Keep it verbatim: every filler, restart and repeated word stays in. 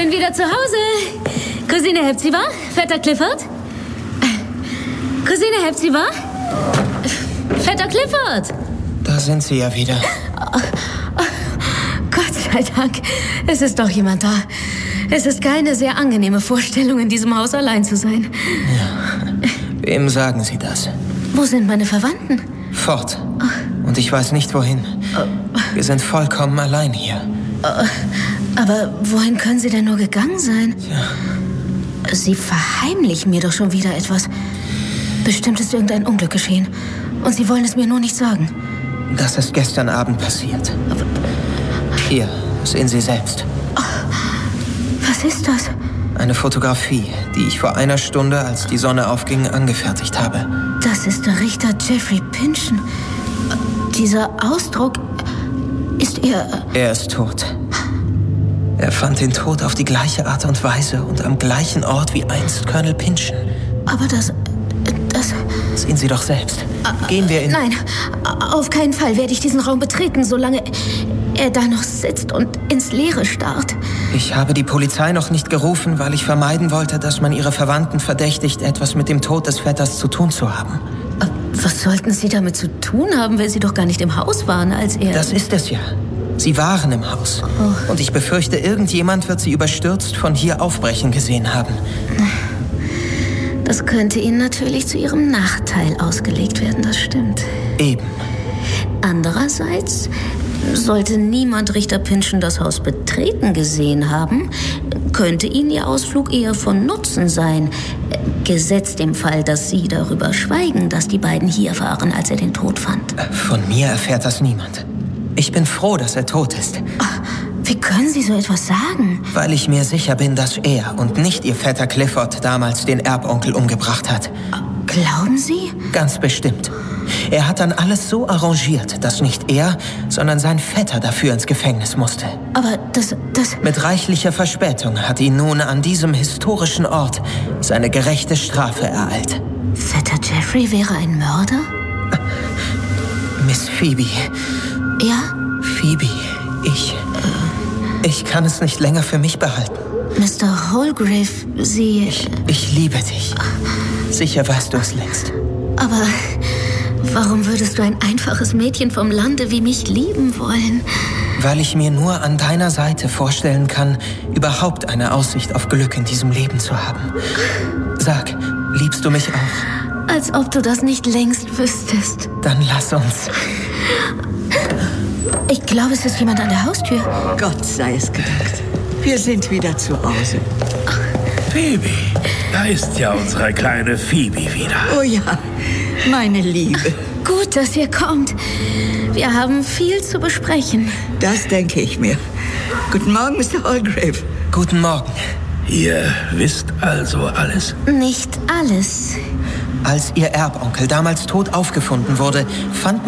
bin wieder zu Hause. Cousine Hepzibah? Vetter Clifford? Cousine Hepzibah? Vetter Clifford? Da sind Sie ja wieder. Oh, oh, Gott sei Dank. Es ist doch jemand da. Es ist keine sehr angenehme Vorstellung, in diesem Haus allein zu sein. Ja. Wem sagen Sie das? Wo sind meine Verwandten? Fort. Und ich weiß nicht, wohin. Wir sind vollkommen allein hier. Aber wohin können Sie denn nur gegangen sein? Ja. Sie verheimlichen mir doch schon wieder etwas. Bestimmt ist irgendein Unglück geschehen. Und Sie wollen es mir nur nicht sagen. Das ist gestern Abend passiert. Hier, sehen Sie selbst. Was ist das? Eine Fotografie, die ich vor einer Stunde, als die Sonne aufging, angefertigt habe. Das ist der Richter Jeffrey Pynchon. Dieser Ausdruck, ist er... Er ist tot. Er fand den Tod auf die gleiche Art und Weise und am gleichen Ort wie einst Colonel Pynchon. Aber das... das... Sehen Sie doch selbst. Gehen wir in... Nein, auf keinen Fall werde ich diesen Raum betreten, solange er da noch sitzt und ins Leere starrt. Ich habe die Polizei noch nicht gerufen, weil ich vermeiden wollte, dass man ihre Verwandten verdächtigt, etwas mit dem Tod des Vetters zu tun zu haben. Was sollten Sie damit zu tun haben, wenn Sie doch gar nicht im Haus waren, als er... Das ist es ja. Sie waren im Haus. Oh. Und ich befürchte, irgendjemand wird sie überstürzt von hier aufbrechen gesehen haben. Das könnte Ihnen natürlich zu Ihrem Nachteil ausgelegt werden, das stimmt. Eben. Andererseits, sollte niemand Richter Pynchon das Haus betreten gesehen haben, könnte Ihnen Ihr Ausflug eher von Nutzen sein. Gesetzt im Fall, dass Sie darüber schweigen, dass die beiden hier waren, als er den Tod fand. Von mir erfährt das niemand. Ich bin froh, dass er tot ist. Wie können Sie so etwas sagen? Weil ich mir sicher bin, dass er und nicht Ihr Vetter Clifford damals den Erbonkel umgebracht hat. Glauben Sie? Ganz bestimmt. Er hat dann alles so arrangiert, dass nicht er, sondern sein Vetter dafür ins Gefängnis musste. Aber das... das... Mit reichlicher Verspätung hat ihn nun an diesem historischen Ort seine gerechte Strafe ereilt. Vetter Jeffrey wäre ein Mörder? Miss Phoebe. Ja? Phoebe, ich... Ich kann es nicht länger für mich behalten. Mister Holgrave, Sie... Ich, ich liebe dich. Sicher weißt du es längst. Aber warum würdest du ein einfaches Mädchen vom Lande wie mich lieben wollen? Weil ich mir nur an deiner Seite vorstellen kann, überhaupt eine Aussicht auf Glück in diesem Leben zu haben. Sag, liebst du mich auch? Als ob du das nicht längst wüsstest. Dann lass uns. Ich glaube, es ist jemand an der Haustür. Gott sei es gedankt. Wir sind wieder zu Hause. Phoebe, da ist ja unsere kleine Phoebe wieder. Oh ja, meine Liebe. Gut, dass ihr kommt. Wir haben viel zu besprechen. Das denke ich mir. Guten Morgen, Mister Holgrave. Guten Morgen. Ihr wisst also alles? Nicht alles. Als Ihr Erbonkel damals tot aufgefunden wurde, fand